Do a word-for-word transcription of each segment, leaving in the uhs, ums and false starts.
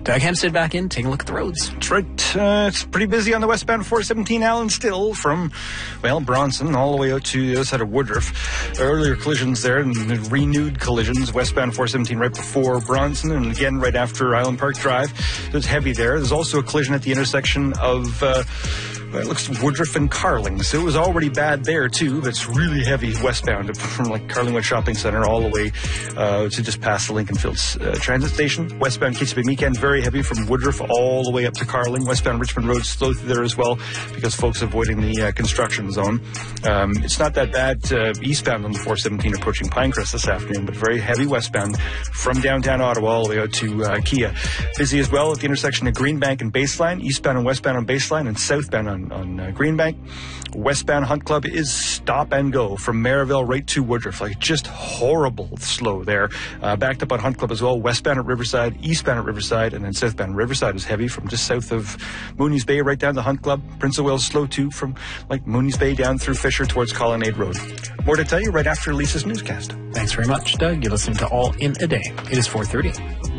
Doug Hempstead back in, taking a look at the roads. That's right. Uh, it's pretty busy on the westbound four seventeen Allen still from, well, Bronson all the way out to the other side of Woodruff. Earlier collisions there and renewed collisions. Westbound four seventeen right before Bronson and again right after Island Park Drive. So it's heavy there. There's also a collision at the intersection of... Uh, Well, it looks Woodruff and Carling, so it was already bad there too, but it's really heavy westbound from like Carlingwood Shopping Centre all the way uh, to just past the Lincoln Fields uh, transit station. Westbound K C B Meekan, very heavy from Woodruff all the way up to Carling. Westbound Richmond Road slow through there as well because folks avoiding the uh, construction zone. Um, it's not that bad uh, eastbound on the four seventeen approaching Pinecrest this afternoon, but very heavy westbound from downtown Ottawa all the way out to uh, Kia. Busy as well at the intersection of Greenbank and Baseline, eastbound and westbound on Baseline and southbound on on uh, Greenbank. Westbound Hunt Club is stop and go from Maryville right to Woodruff. Like just horrible slow there. Uh, backed up on Hunt Club as well. Westbound at Riverside, eastbound at Riverside, and then southbound Riverside is heavy from just south of Mooney's Bay right down to Hunt Club. Prince of Wales slow too from like Mooney's Bay down through Fisher towards Colonnade Road. More to tell you right after Lisa's newscast. Thanks very much, Doug. You're listening to All in a Day. It is four thirty.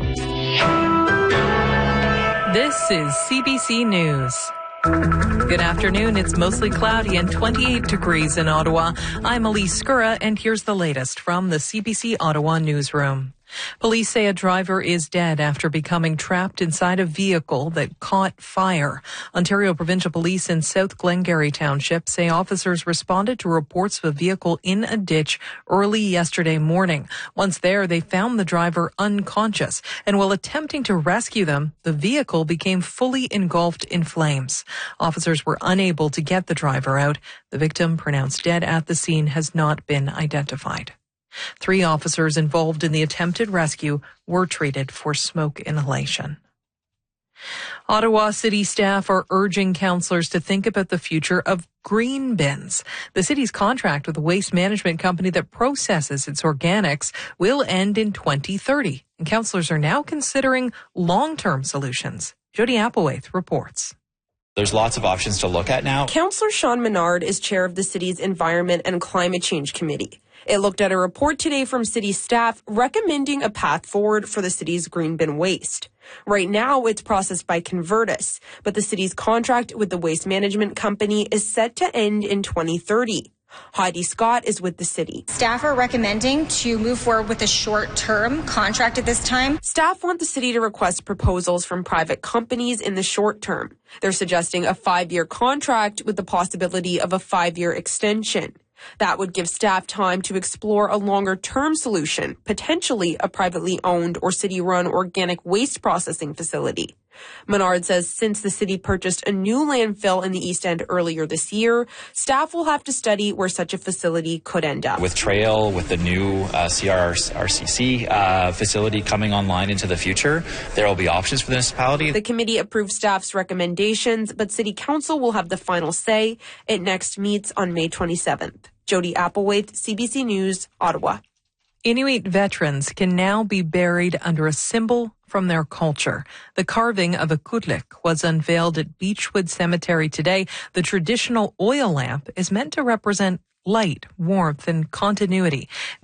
This is C B C News. Good afternoon. It's mostly cloudy and twenty-eight degrees in Ottawa. I'm Elise Skura, and here's the latest from the C B C Ottawa newsroom. Police say a driver is dead after becoming trapped inside a vehicle that caught fire. Ontario Provincial Police in South Glengarry Township say officers responded to reports of a vehicle in a ditch early yesterday morning. Once there, they found the driver unconscious, and while attempting to rescue them, the vehicle became fully engulfed in flames. Officers were unable to get the driver out. The victim, pronounced dead at the scene, has not been identified. Three officers involved in the attempted rescue were treated for smoke inhalation. Ottawa city staff are urging councillors to think about the future of green bins. The city's contract with the waste management company that processes its organics will end in twenty thirty, and councillors are now considering long-term solutions. Jody Applewhite reports. There's lots of options to look at now. Councillor Sean Menard is chair of the city's Environment and Climate Change Committee. It looked at a report today from city staff recommending a path forward for the city's green bin waste. Right now, it's processed by Convertus, but the city's contract with the waste management company is set to end in twenty thirty. Heidi Scott is with the city. Staff are recommending to move forward with a short-term contract at this time. Staff want the city to request proposals from private companies in the short term. They're suggesting a five-year contract with the possibility of a five-year extension. That would give staff time to explore a longer-term solution, potentially a privately owned or city-run organic waste processing facility. Menard says since the city purchased a new landfill in the East End earlier this year, staff will have to study where such a facility could end up. With Trail, with the new uh, C R R C C uh, facility coming online into the future, there will be options for the municipality. The committee approved staff's recommendations, but City Council will have the final say. It next meets on May twenty-seventh. Jody Applewhite, C B C News, Ottawa. Inuit veterans can now be buried under a symbol from their culture. The carving of a kutlik was unveiled at Beechwood Cemetery today. The traditional oil lamp is meant to represent light, warmth, and continuity.